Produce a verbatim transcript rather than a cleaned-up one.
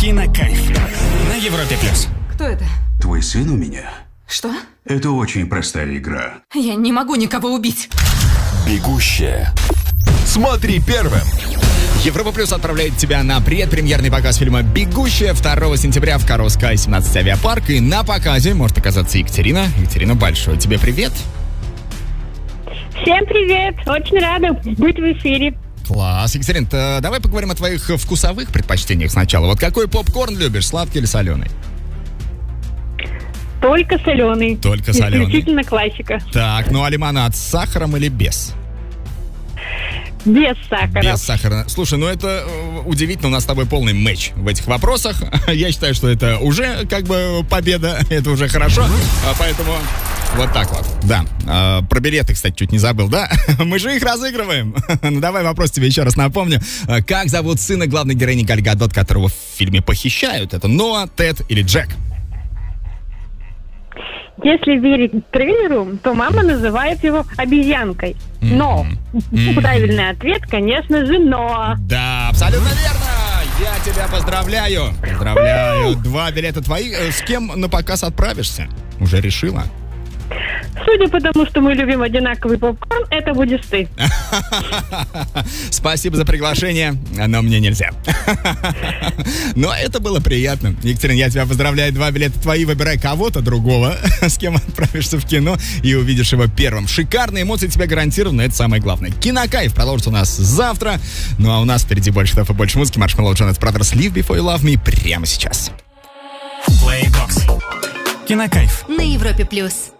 Кинокайф на Европе плюс. Кто это? Твой сын у меня? Что? Это очень простая игра. Я не могу никого убить. Бегущая. Смотри первым. Европа плюс отправляет тебя на предпремьерный показ фильма «Бегущая» второго сентября в Каро-Скай семнадцать авиапарк. И на показе может оказаться Екатерина. Екатерина, большой тебе привет. Всем привет! Очень рада быть в эфире. Класс. Екатерин, давай поговорим о твоих вкусовых предпочтениях сначала. Вот какой попкорн любишь, сладкий или соленый? Только соленый. Только соленый. Исключительно классика. Так, ну а лимонад с сахаром или без? Без сахара. Без сахара. Слушай, ну это э, удивительно, у нас с тобой полный матч в этих вопросах. Я считаю, что это уже как бы победа, это уже хорошо. А поэтому вот так вот. Да. А, про билеты, кстати, чуть не забыл, да? Мы же их разыгрываем. Ну давай вопрос тебе еще раз напомню. Как зовут сына главной героини Галь Гадот, которого в фильме похищают? Это Ноа, Тед или Джек? Если верить трейлеру, то мама называет его обезьянкой. Но mm-hmm. правильный ответ, конечно же, Ноа. Да, абсолютно верно. Я тебя поздравляю. Поздравляю. Два билета твои. С кем на показ отправишься? Уже решила? Судя по тому, что мы любим одинаковый попкорн, это будешь ты. Спасибо за приглашение, но мне нельзя. Но это было приятно. Екатерина, я тебя поздравляю. Два билета твои. Выбирай кого-то другого, с кем отправишься в кино и увидишь его первым. Шикарные эмоции тебе гарантированы, это самое главное. Кинокайф продолжится у нас завтра. Ну а у нас впереди больше тофа, больше музыки. Маршмеллоу, Джонас Бразерс, Live Before You Love Me прямо сейчас. Playbox. Кинокайф на Европе плюс.